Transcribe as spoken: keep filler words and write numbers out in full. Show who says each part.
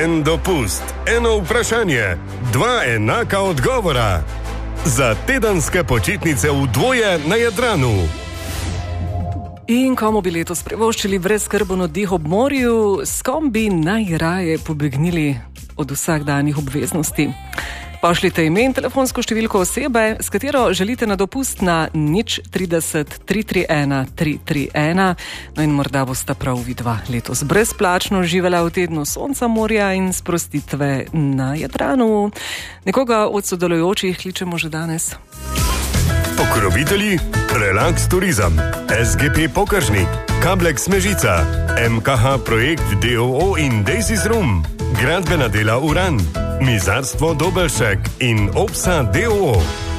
Speaker 1: En dopust, eno vprašanje, dva enaka odgovora. Za tedenske počitnice v dvoje na Jadranu.
Speaker 2: In komu bi letos privoščili brezskrben oddih ob morju, s kom bi najraje pobegnili od vsakdanjih obveznosti? Pošljite ime in telefonsko številko osebe, s katero želite na dopust na nič trideset tri tri ena tri tri ena. No in morda bosta prav vidva letos brezplačno živela v tednu sonca, morja in sprostitve na Jadranu. Nekoga od sodelujočih kličemo že danes.
Speaker 1: Pokrovitelji Relax Turizem, S G P Pokažnik, Kablek Smežica, M K H Projekt D O O in Daisys Room, Gradbena dela Uran, Mizarstvo Dobelšek in Opsa D O O.